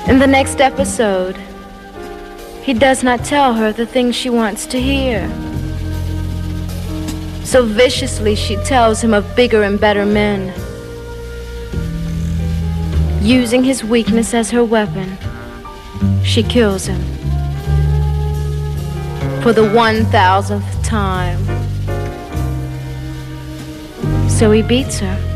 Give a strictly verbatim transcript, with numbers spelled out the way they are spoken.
In the next episode, he does not tell her the things she wants to hear. So viciously she tells him of bigger and better men, using his weakness as her weapon. She kills him for the one thousandth time. So he beats her.